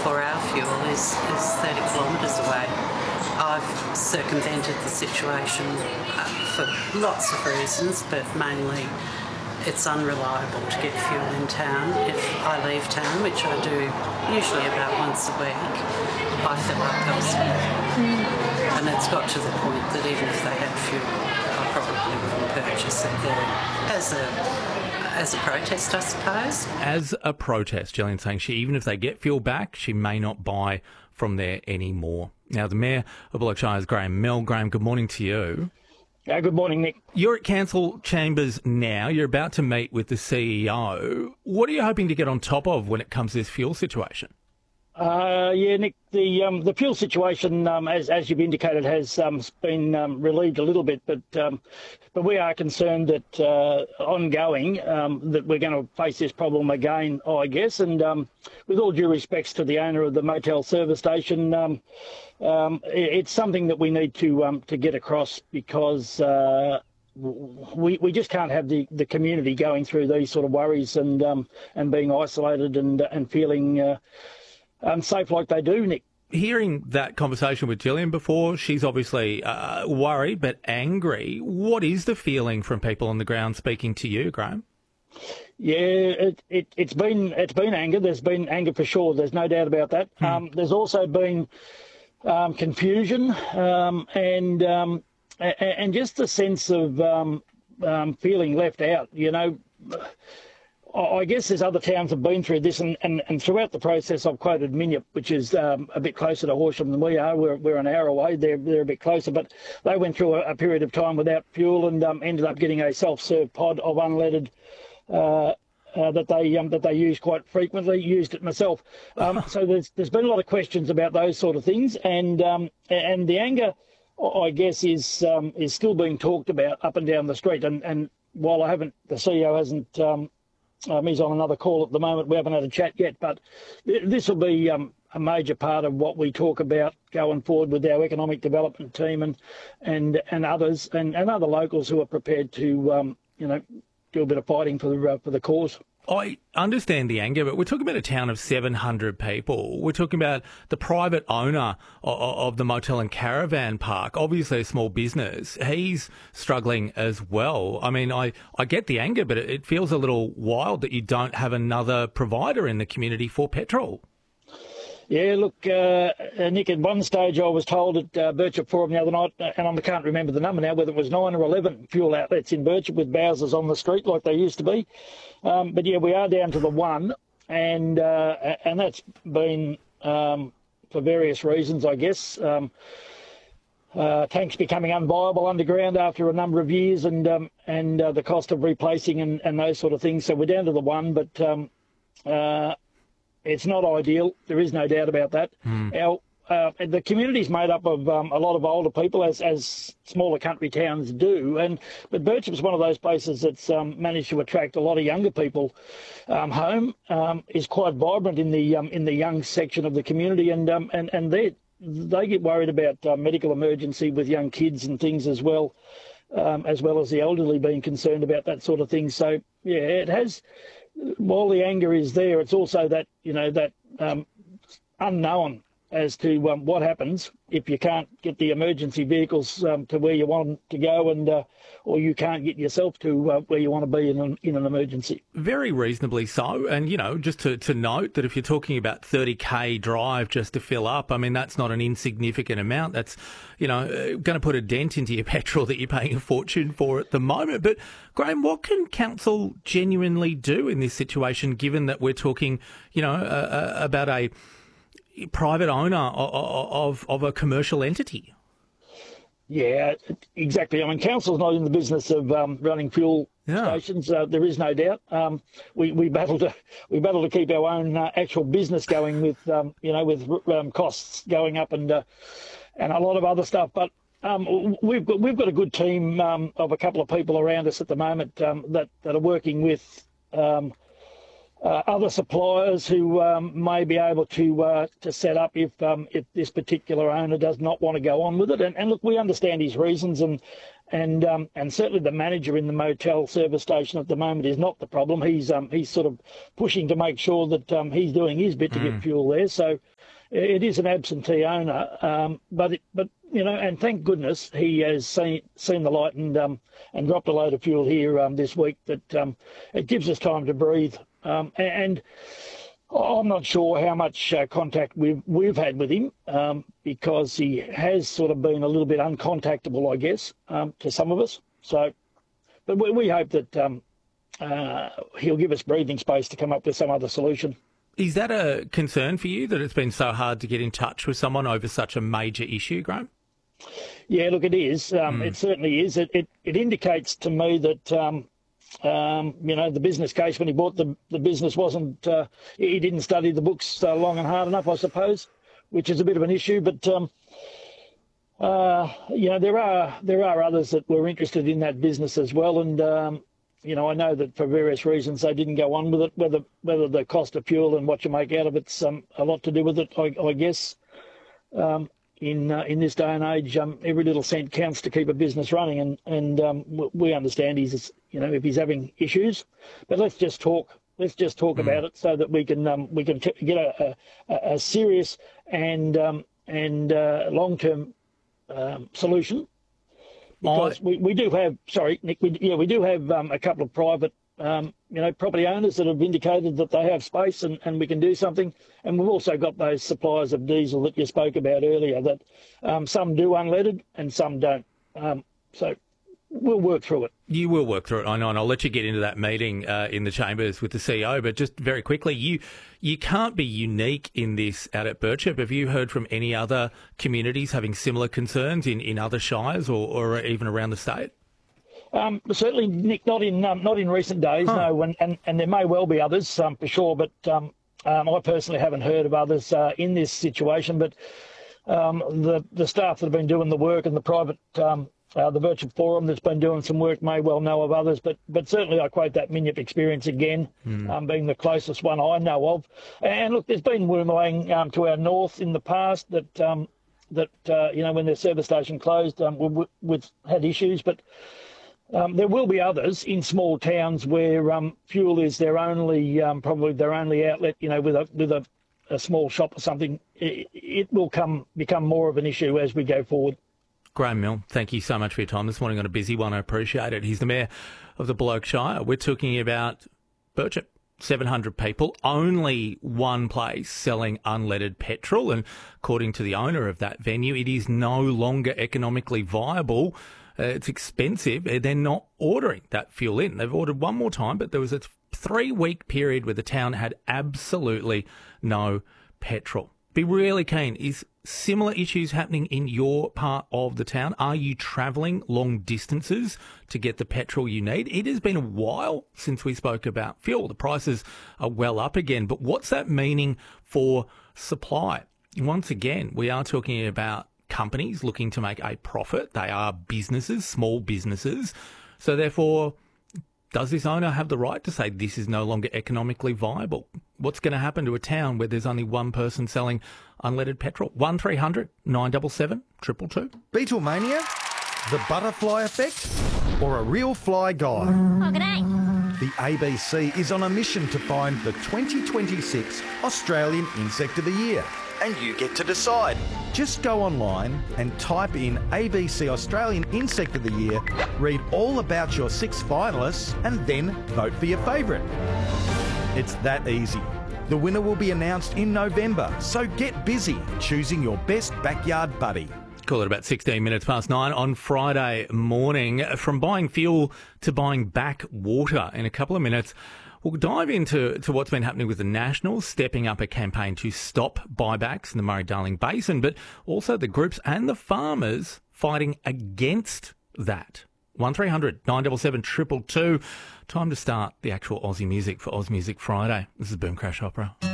for our fuel is 30 kilometres away. I've circumvented the situation for lots of reasons, but mainly it's unreliable to get fuel in town. If I leave town, which I do usually about once a week, I fill up elsewhere. And it's got to the point that even if they had fuel, I probably wouldn't purchase it there as a protest, I suppose. As a protest, Gillian's saying even if they get fuel back, she may not buy from there anymore. Now, the Mayor of Bullock Shire is Graham Mill. Graham, good morning to you. Good morning, Nick. You're at council chambers now. You're about to meet with the CEO. What are you hoping to get on top of when it comes to this fuel situation? Nick, the fuel situation, as you've indicated, has been relieved a little bit, but we are concerned that ongoing that we're going to face this problem again, I guess. And with all due respects to the owner of the motel service station, it's something that we need to get across, because we just can't have the community going through these sort of worries and being isolated and feeling unsafe like they do, Nick. Hearing that conversation with Gillian before, she's obviously worried but angry. What is the feeling from people on the ground speaking to you, Graham? Yeah, it's been anger. There's been anger for sure. There's no doubt about that. There's also been confusion and just a sense of feeling left out. You know, I guess there's other towns have been through this, and throughout the process I've quoted Minyip, which is a bit closer to Horsham than we are. We're an hour away. They're a bit closer, but they went through a period of time without fuel and ended up getting a self-serve pod of unleaded that they use quite frequently. Used it myself. So there's been a lot of questions about those sort of things, and the anger, I guess, is still being talked about up and down the street. And while the CEO hasn't. He's on another call at the moment. We haven't had a chat yet, but this will be a major part of what we talk about going forward with our economic development team and others and other locals who are prepared to do a bit of fighting for the cause. I understand the anger, but we're talking about a town of 700 people. We're talking about the private owner of the motel and caravan park, obviously a small business. He's struggling as well. I mean, I get the anger, but it feels a little wild that you don't have another provider in the community for petrol. Yeah, look, Nick, at one stage I was told at Birchip Forum the other night, and I can't remember the number now, whether it was 9 or 11 fuel outlets in Birchip with Bowsers on the street like they used to be. But yeah, we are down to the one, and that's been for various reasons, I guess. Tanks becoming unviable underground after a number of years, and the cost of replacing and those sort of things. So we're down to the one, but it's not ideal. There is no doubt about that. The community's made up of a lot of older people, as smaller country towns do, but Birchip's one of those places that's managed to attract a lot of younger people home. Is quite vibrant in the young section of the community, and they get worried about medical emergency with young kids and things as well as the elderly being concerned about that sort of thing. So yeah, it has. While the anger is there, it's also that unknown as to what happens if you can't get the emergency vehicles to where you want them to go, or you can't get yourself to where you want to be in an emergency. Very reasonably so. And, just to note that if you're talking about 30k drive just to fill up, I mean, that's not an insignificant amount. That's, going to put a dent into your petrol that you're paying a fortune for at the moment. But, Graham, what can council genuinely do in this situation, given that we're talking, about a private owner of a commercial entity? Yeah, exactly. I mean, council's not in the business of running fuel stations. There is no doubt. We battle to keep our own actual business going with with costs going up and a lot of other stuff. But we've got a good team of a couple of people around us at the moment that are working with other suppliers who may be able to set up if this particular owner does not want to go on with it. And look, we understand his reasons, and and certainly the manager in the motel service station at the moment is not the problem. He's sort of pushing to make sure that he's doing his bit to get fuel there. So it is an absentee owner, but and thank goodness he has seen the light and dropped a load of fuel here this week. That it gives us time to breathe. And I'm not sure how much contact we've had with him because he has sort of been a little bit uncontactable, I guess, to some of us. So, but we hope that he'll give us breathing space to come up with some other solution. Is that a concern for you, that it's been so hard to get in touch with someone over such a major issue, Graham? Yeah, look, it is. It certainly is. It indicates to me that, the business case when he bought the business wasn't, he didn't study the books long and hard enough, I suppose, which is a bit of an issue. But, there are others that were interested in that business as well. And, I know that for various reasons they didn't go on with it, whether the cost of fuel and what you make out of it's a lot to do with it, I guess. In this day and age, every little cent counts to keep a business running, and we understand if he's having issues, but let's just talk about it so that we can get a serious and long-term solution. Because we do have, Nick, we do have a couple of private, property owners that have indicated that they have space and we can do something. And we've also got those suppliers of diesel that you spoke about earlier that some do unleaded and some don't. So we'll work through it. You will work through it, I know, and I'll let you get into that meeting in the chambers with the CEO. But just very quickly, you can't be unique in this out at Birchip. Have you heard from any other communities having similar concerns in other shires or even around the state? Certainly, Nick, not in recent days, no, and there may well be others for sure, but I personally haven't heard of others in this situation. But the staff that have been doing the work and the private the Birchip Forum that's been doing some work may well know of others, but certainly I quote that Minyip experience again, being the closest one I know of. And look, there's been Wormalang to our north in the past that when their service station closed, we've had issues, but there will be others in small towns where fuel is their only, probably their only outlet. With a small shop or something, it will become more of an issue as we go forward. Graham Milne, thank you so much for your time this morning on a busy one. I appreciate it. He's the Mayor of the Bloke Shire. We're talking about Birchip. 700 people, only one place selling unleaded petrol. And according to the owner of that venue, it is no longer economically viable. It's expensive. They're not ordering that fuel in. They've ordered one more time, but there was a 3-week period where the town had absolutely no petrol. Be really keen. Is similar issues happening in your part of the town? Are you travelling long distances to get the petrol you need? It has been a while since we spoke about fuel. The prices are well up again, but what's that meaning for supply? Once again, we are talking about companies looking to make a profit. They are businesses, small businesses. So therefore, does this owner have the right to say this is no longer economically viable? What's going to happen to a town where there's only one person selling unleaded petrol? 1300 977 222. Beatlemania, the butterfly effect, or a real fly guy? Oh, g'day. The ABC is on a mission to find the 2026 Australian Insect of the Year. And you get to decide. Just go online and type in ABC Australian Insect of the Year, read all about your 6 finalists, and then vote for your favourite. It's that easy. The winner will be announced in November, so get busy choosing your best backyard buddy. Call it about 16 minutes past 9 on Friday morning. From buying fuel to buying back water in a couple of minutes. We'll dive into what's been happening with the Nationals, stepping up a campaign to stop buybacks in the Murray-Darling Basin, but also the groups and the farmers fighting against that. 1300 977 222. Time to start the actual Aussie music for Oz Music Friday. This is Boom Crash Opera.